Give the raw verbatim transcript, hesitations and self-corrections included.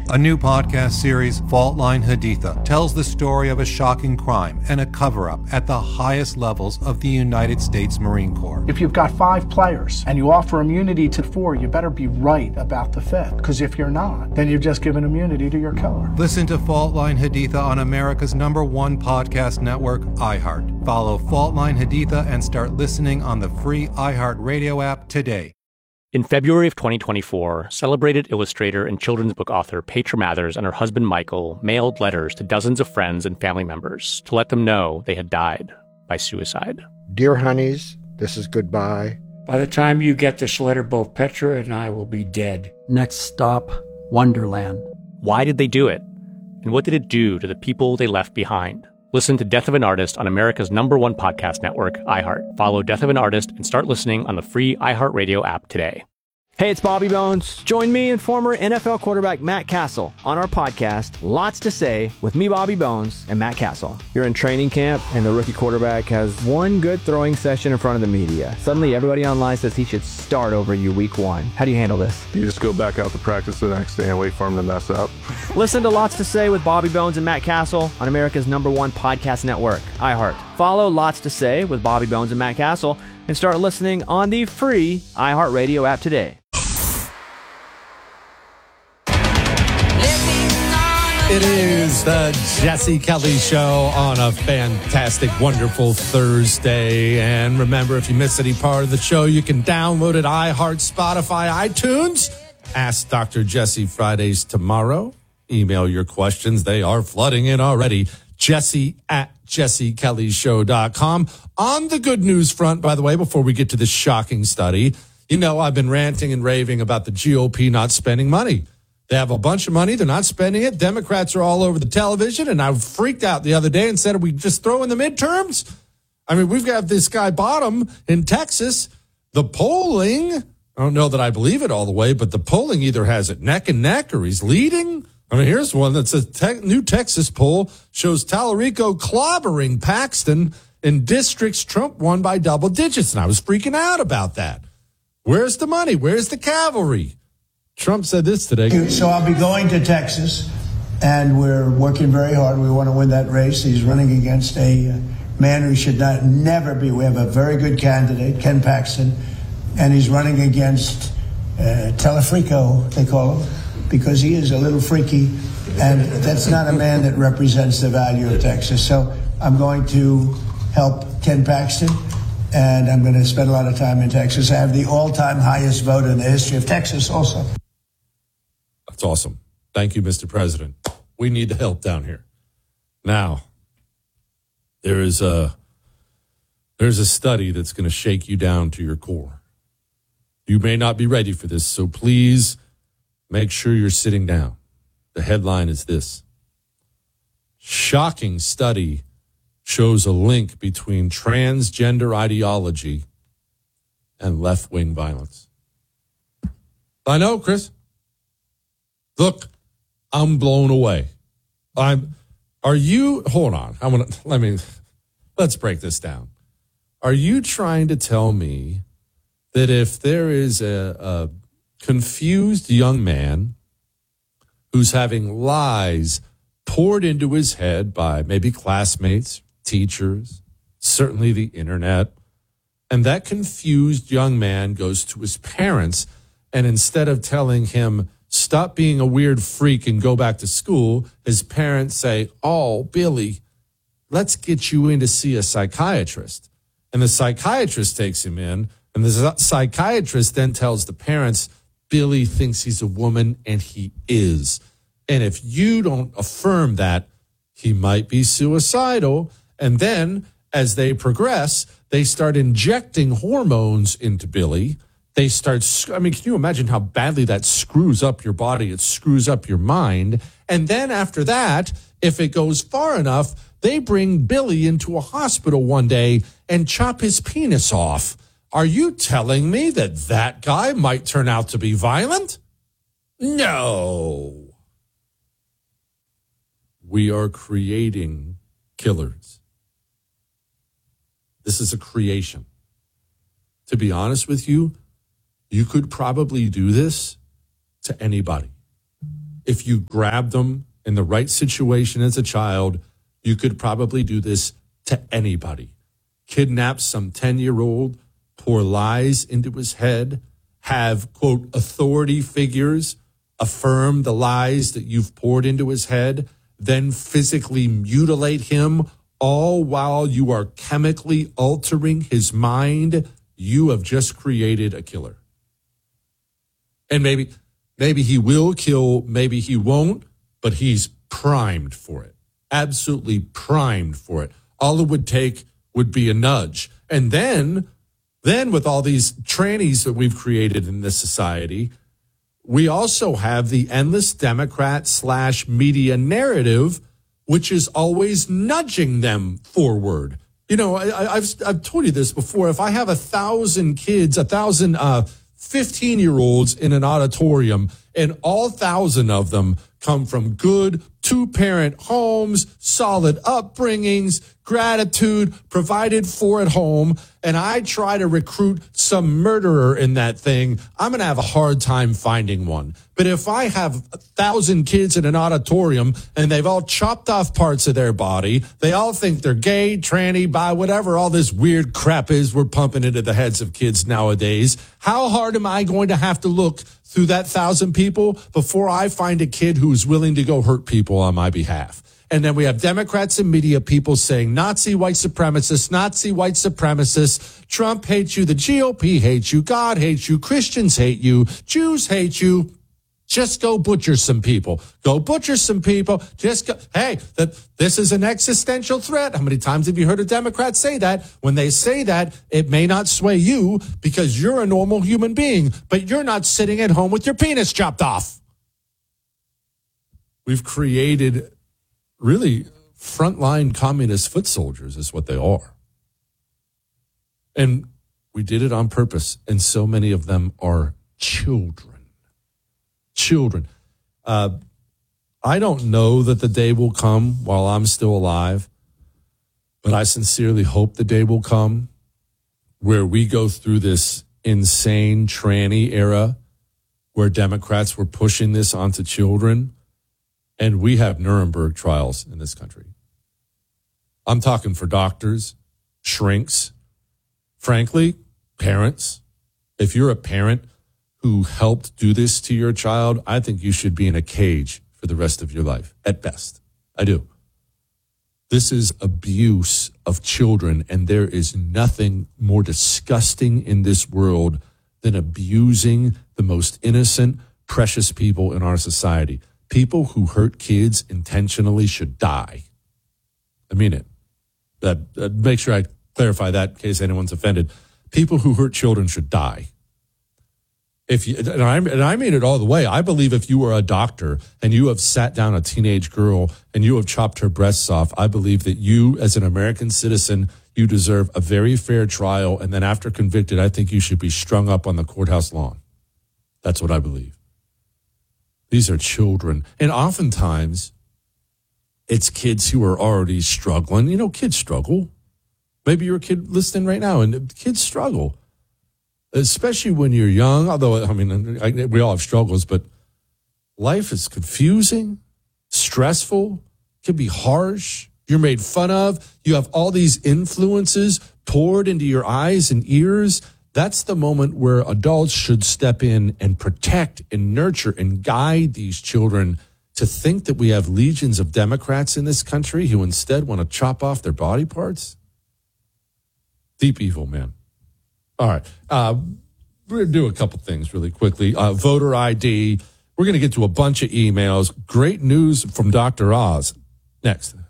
A new podcast series, Fault Line Haditha, tells the story of a shocking crime and a cover-up at the highest levels of the United States Marine Corps. If you've got five players and you offer immunity to four, you better be right about the fifth. Because if you're not, then you've just given immunity to your killer. Listen to Fault Line Haditha on America's number one podcast network, iHeart. Follow Fault Line Haditha and start listening on the free iHeart Radio app today. In February of twenty twenty-four, celebrated illustrator and children's book author Petra Mathers and her husband Michael mailed letters to dozens of friends and family members to let them know they had died by suicide. Dear honeys, this is goodbye. By the time you get this letter, both Petra and I will be dead. Next stop, Wonderland. Why did they do it? And what did it do to the people they left behind? Listen to Death of an Artist on America's number one podcast network, iHeart. Follow Death of an Artist and start listening on the free iHeartRadio app today. Hey, it's Bobby Bones. Join me and former N F L quarterback Matt Castle on our podcast, Lots to Say, with me, Bobby Bones, and Matt Castle. You're in training camp, and the rookie quarterback has one good throwing session in front of the media. Suddenly, everybody online says he should start over you week one. How do you handle this? You just go back out to practice the next day and wait for him to mess up. Listen to Lots to Say with Bobby Bones and Matt Castle on America's number one podcast network, iHeart. Follow Lots to Say with Bobby Bones and Matt Castle and start listening on the free iHeartRadio app today. It is the Jesse Kelly Show on a fantastic, wonderful Thursday. And remember, if you miss any part of the show, you can download it, iHeart, Spotify, iTunes. Ask Doctor Jesse Fridays tomorrow. Email your questions. They are flooding in already. Jesse at jesse kelly show dot com. On the good news front, by the way, before we get to this shocking study, you know I've been ranting and raving about the G O P not spending money. They have a bunch of money. They're not spending it. Democrats are all over the television. And I freaked out the other day and said, are we just throwing the midterms? I mean, we've got this guy Bottom in Texas. The polling, I don't know that I believe it all the way, but the polling either has it neck and neck or he's leading. I mean, here's one that's a te- new Texas poll shows Tallarico clobbering Paxton in districts Trump won by double digits. And I was freaking out about that. Where's the money? Where's the cavalry? Trump said this today. So I'll be going to Texas, and we're working very hard. We want to win that race. He's running against a uh, man who should not never be. We have a very good candidate, Ken Paxton, and he's running against uh, Telefrico, they call him, because he is a little freaky, and that's not a man that represents the value of Texas. So I'm going to help Ken Paxton, and I'm going to spend a lot of time in Texas. I have the all-time highest vote in the history of Texas also. That's awesome. Thank you, Mister President. We need the help down here. Now, there is a, there's a study that's going to shake you down to your core. You may not be ready for this, so please make sure you're sitting down. The headline is this. Shocking study shows a link between transgender ideology and left-wing violence. I know, Chris. Look, I'm blown away. I'm. Are you? Hold on. I'm gonna. Let me. Let's break this down. Are you trying to tell me that if there is a, a confused young man who's having lies poured into his head by maybe classmates, teachers, certainly the internet, and that confused young man goes to his parents, and instead of telling him, stop being a weird freak and go back to school, his parents say, oh, Billy, let's get you in to see a psychiatrist. And the psychiatrist takes him in, and the psychiatrist then tells the parents, Billy thinks he's a woman, and he is. And if you don't affirm that, he might be suicidal. And then, as they progress, they start injecting hormones into Billy. They start, I mean, can you imagine how badly that screws up your body? It screws up your mind. And then after that, if it goes far enough, they bring Billy into a hospital one day and chop his penis off. Are you telling me that that guy might turn out to be violent? No. We are creating killers. This is a creation. To be honest with you, you could probably do this to anybody. if you grabbed them in the right situation as a child, you could probably do this to anybody. Kidnap some ten-year-old, pour lies into his head, have, quote, authority figures affirm the lies that you've poured into his head, then physically mutilate him, all while you are chemically altering his mind. You have just created a killer. And maybe, maybe he will kill, maybe he won't, but he's primed for it. Absolutely primed for it. All it would take would be a nudge. And then, then with all these trannies that we've created in this society, we also have the endless Democrat slash media narrative, which is always nudging them forward. You know, I, I've I've told you this before. If I have a thousand kids, a thousand uh, fifteen-year-olds in an auditorium, and all thousand of them come from good two-parent homes, solid upbringings, gratitude provided for at home, and I try to recruit some murderer in that thing, I'm going to have a hard time finding one. But if I have a thousand kids in an auditorium and they've all chopped off parts of their body, they all think they're gay, tranny, bi, whatever all this weird crap is we're pumping into the heads of kids nowadays, how hard am I going to have to look through that thousand people before I find a kid who's willing to go hurt people on my behalf? And then we have Democrats and media people saying Nazi white supremacists, Nazi white supremacists, Trump hates you, the G O P hates you, God hates you, Christians hate you, Jews hate you. Just go butcher some people. Go butcher some people. Just go. Hey, that this is an existential threat. How many times have you heard a Democrat say that? When they say that, it may not sway you because you're a normal human being, but you're not sitting at home with your penis chopped off. We've created really frontline communist foot soldiers is what they are. And we did it on purpose. And so many of them are children. Children. Uh, I don't know that the day will come while I'm still alive, but I sincerely hope the day will come where we go through this insane tranny era where Democrats were pushing this onto children, and we have Nuremberg trials in this country. I'm talking for doctors, shrinks, frankly, parents. If you're a parent who helped do this to your child, I think you should be in a cage for the rest of your life, at best. I do. This is abuse of children, and there is nothing more disgusting in this world than abusing the most innocent, precious people in our society. People who hurt kids intentionally should die. I mean it. That, uh, make sure I clarify that in case anyone's offended. People who hurt children should die. If you, and I, and I mean it all the way. I believe if you were a doctor and you have sat down a teenage girl and you have chopped her breasts off, I believe that you, as an American citizen, you deserve a very fair trial. And then after convicted, I think you should be strung up on the courthouse lawn. That's what I believe. These are children. And oftentimes, it's kids who are already struggling. You know, kids struggle. Maybe you're a kid listening right now, and kids struggle. Especially when you're young, although, I mean, I, we all have struggles, but life is confusing, stressful, can be harsh. You're made fun of. You have all these influences poured into your eyes and ears. That's the moment where adults should step in and protect and nurture and guide these children. To think that we have legions of Democrats in this country who instead want to chop off their body parts? Deep evil, man. All right. Uh, we're going to do a couple things really quickly. Uh, voter I D. We're going to get to a bunch of emails. Great news from Doctor Oz. Next.